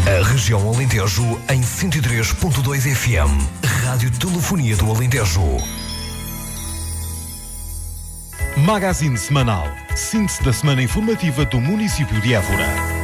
A região Alentejo em 103.2 FM. Rádio Telefonia do Alentejo. Magazine semanal. Síntese da semana informativa do município de Évora.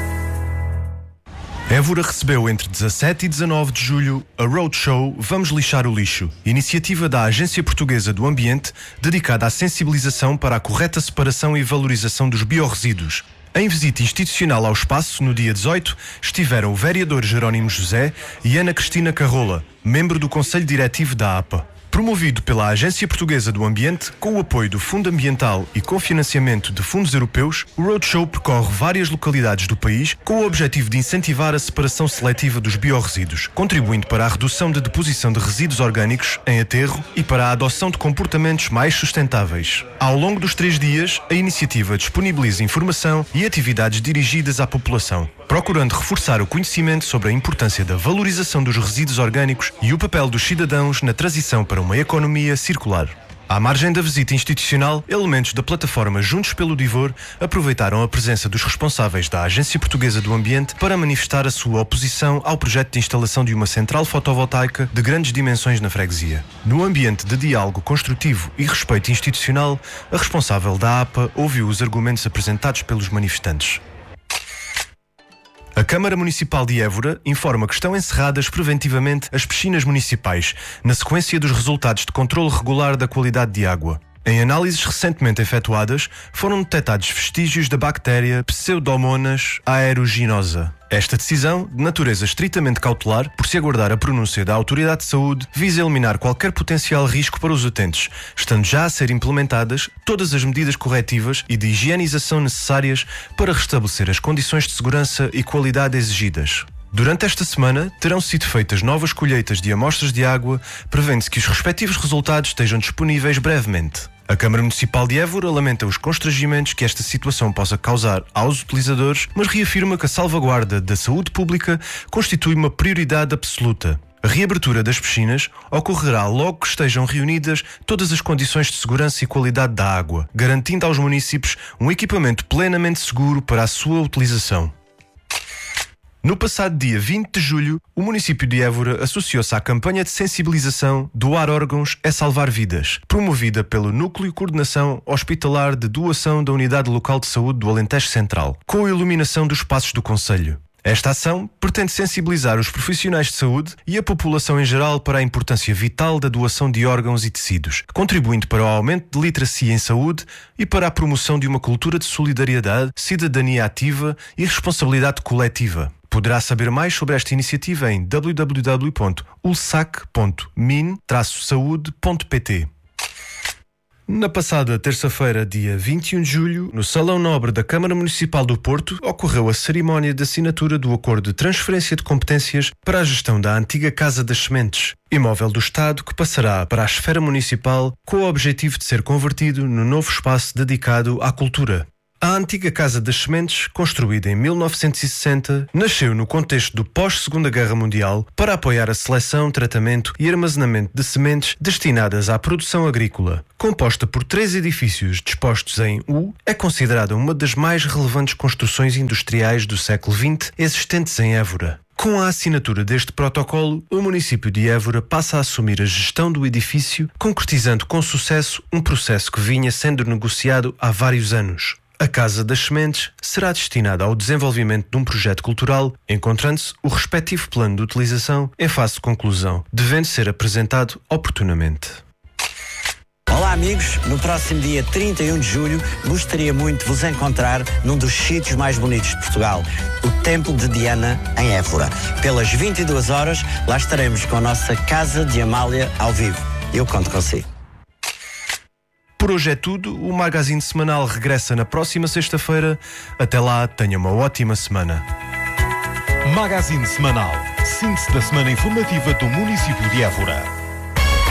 Évora recebeu entre 17 e 19 de julho a Roadshow Vamos Lixar o Lixo, iniciativa da Agência Portuguesa do Ambiente dedicada à sensibilização para a correta separação e valorização dos biorresíduos. Em visita institucional ao espaço, no dia 18, estiveram o vereador Jerónimo José e Ana Cristina Carrola, membro do Conselho Diretivo da APA. Promovido pela Agência Portuguesa do Ambiente, com o apoio do Fundo Ambiental e cofinanciamento de fundos europeus, o Roadshow percorre várias localidades do país com o objetivo de incentivar a separação seletiva dos biorresíduos, contribuindo para a redução de deposição de resíduos orgânicos em aterro e para a adoção de comportamentos mais sustentáveis. Ao longo dos 3 dias, a iniciativa disponibiliza informação e atividades dirigidas à população, procurando reforçar o conhecimento sobre a importância da valorização dos resíduos orgânicos e o papel dos cidadãos na transição para uma economia circular. À margem da visita institucional, elementos da plataforma Juntos pelo Divor aproveitaram a presença dos responsáveis da Agência Portuguesa do Ambiente para manifestar a sua oposição ao projeto de instalação de uma central fotovoltaica de grandes dimensões na freguesia. No ambiente de diálogo construtivo e respeito institucional, a responsável da APA ouviu os argumentos apresentados pelos manifestantes. A Câmara Municipal de Évora informa que estão encerradas preventivamente as piscinas municipais, na sequência dos resultados de controle regular da qualidade de água. Em análises recentemente efetuadas, foram detectados vestígios da bactéria Pseudomonas aeruginosa. Esta decisão, de natureza estritamente cautelar, por se aguardar a pronúncia da Autoridade de Saúde, visa eliminar qualquer potencial risco para os utentes, estando já a ser implementadas todas as medidas corretivas e de higienização necessárias para restabelecer as condições de segurança e qualidade exigidas. Durante esta semana, terão sido feitas novas colheitas de amostras de água, prevendo-se que os respectivos resultados estejam disponíveis brevemente. A Câmara Municipal de Évora lamenta os constrangimentos que esta situação possa causar aos utilizadores, mas reafirma que a salvaguarda da saúde pública constitui uma prioridade absoluta. A reabertura das piscinas ocorrerá logo que estejam reunidas todas as condições de segurança e qualidade da água, garantindo aos municípios um equipamento plenamente seguro para a sua utilização. No passado dia 20 de julho, o município de Évora associou-se à campanha de sensibilização Doar órgãos é salvar vidas, promovida pelo Núcleo de Coordenação Hospitalar de Doação da Unidade Local de Saúde do Alentejo Central, com a iluminação dos passos do concelho. Esta ação pretende sensibilizar os profissionais de saúde e a população em geral para a importância vital da doação de órgãos e tecidos, contribuindo para o aumento de literacia em saúde e para a promoção de uma cultura de solidariedade, cidadania ativa e responsabilidade coletiva. Poderá saber mais sobre esta iniciativa em www.ulsac.min-saude.pt. Na passada terça-feira, dia 21 de julho, no Salão Nobre da Câmara Municipal do Porto, ocorreu a cerimónia de assinatura do Acordo de Transferência de Competências para a gestão da antiga Casa das Sementes, imóvel do Estado que passará para a esfera municipal com o objetivo de ser convertido no novo espaço dedicado à cultura. A antiga Casa das Sementes, construída em 1960, nasceu no contexto do pós-Segunda Guerra Mundial para apoiar a seleção, tratamento e armazenamento de sementes destinadas à produção agrícola. Composta por 3 edifícios dispostos em U, é considerada uma das mais relevantes construções industriais do século XX existentes em Évora. Com a assinatura deste protocolo, o município de Évora passa a assumir a gestão do edifício, concretizando com sucesso um processo que vinha sendo negociado há vários anos. A Casa das Sementes será destinada ao desenvolvimento de um projeto cultural, encontrando-se o respectivo plano de utilização em fase de conclusão, devendo ser apresentado oportunamente. Olá amigos, no próximo dia 31 de julho gostaria muito de vos encontrar num dos sítios mais bonitos de Portugal, o Templo de Diana em Évora. Pelas 22 horas lá estaremos com a nossa Casa de Amália ao vivo. Eu conto consigo. Por hoje é tudo, o Magazine Semanal regressa na próxima sexta-feira. Até lá, tenha uma ótima semana. Magazine Semanal, síntese da semana informativa do município de Évora.